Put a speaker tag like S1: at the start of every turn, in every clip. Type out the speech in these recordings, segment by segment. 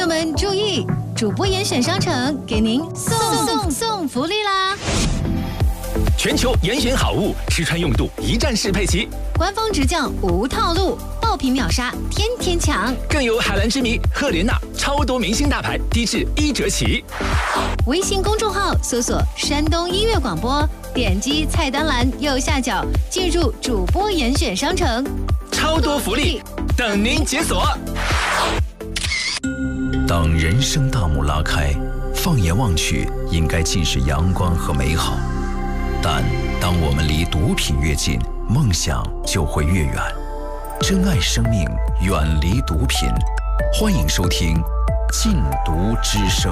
S1: 友们注意，主播严选商城给您送福利啦！
S2: 全球严选好物，吃穿用度一站式配齐，
S1: 官方直降无套路，爆品秒杀，天天抢。
S2: 更有海蓝之谜、赫莲娜超多明星大牌，低至1折起。
S1: 微信公众号搜索山东音乐广播，点击菜单栏右下角进入主播严选商城，
S2: 超多福利等您解锁。
S3: 当人生大幕拉开，放眼望去，应该尽是阳光和美好。但当我们离毒品越近，梦想就会越远。珍爱生命，远离毒品。欢迎收听《禁毒之声》。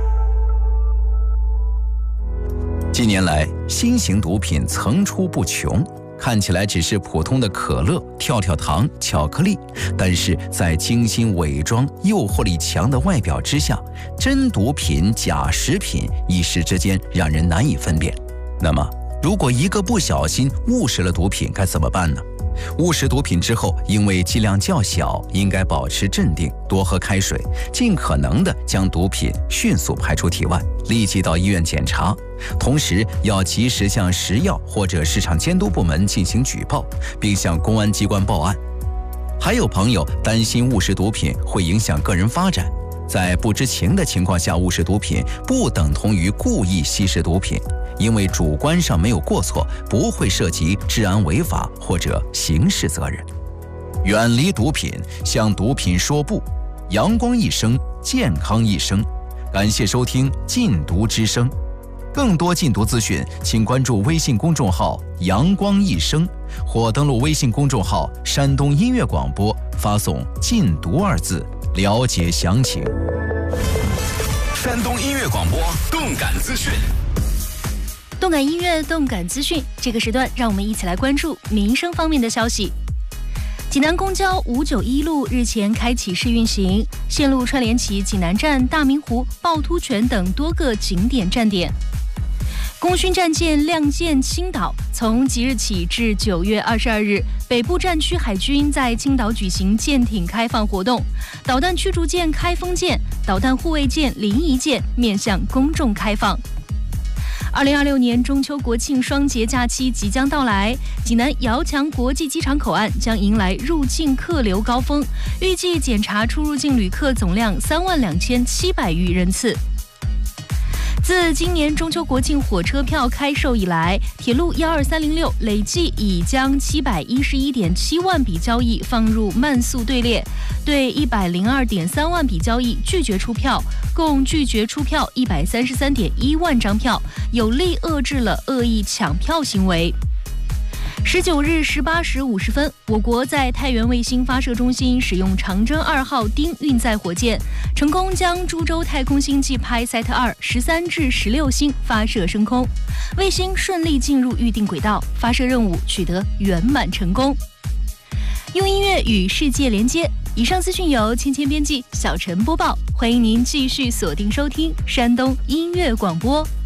S3: 近年来，新型毒品层出不穷，看起来只是普通的可乐、跳跳糖、巧克力，但是在精心伪装、诱惑力强的外表之下，真毒品、假食品一时之间让人难以分辨。那么，如果一个不小心误食了毒品，该怎么办呢？误食毒品之后，因为剂量较小，应该保持镇定，多喝开水，尽可能的将毒品迅速排出体外，立即到医院检查。同时要及时向食药或者市场监督部门进行举报，并向公安机关报案。还有朋友担心误食毒品会影响个人发展，在不知情的情况下误食毒品，不等同于故意吸食毒品，因为主观上没有过错，不会涉及治安违法或者刑事责任。远离毒品，向毒品说不，阳光一生，健康一生。感谢收听《禁毒之声》，更多禁毒资讯，请关注微信公众号“阳光一生”，或登录微信公众号“山东音乐广播”，发送“禁毒”二字，了解详情。
S2: 山东音乐广播，动感资讯。
S4: 动感音乐，动感资讯。这个时段，让我们一起来关注民生方面的消息。济南公交591路日前开启试运行，线路串联起济南站、大明湖、趵突泉等多个景点站点。功勋战舰亮剑青岛从即日起至9月22日，北部战区海军在青岛举行舰艇开放活动，导弹驱逐舰开封舰、导弹护卫舰临沂舰面向公众开放。2026年中秋国庆双节假期即将到来，济南遥墙国际机场口岸将迎来入境客流高峰，预计检查出入境旅客总量32700余人次。自今年中秋国庆火车票开售以来，铁路12306累计已将711.7万笔交易放入慢速队列，对102.3万笔交易拒绝出票，共拒绝出票133.1万张票，有力遏制了恶意抢票行为。19日18时50分，我国在太原卫星发射中心使用长征2号丁运载火箭，成功将株洲太空星际拍 SAT-2 13至16星发射升空，卫星顺利进入预定轨道，发射任务取得圆满成功。用音乐与世界连接。以上资讯由芊芊编辑，小陈播报。欢迎您继续锁定收听山东音乐广播。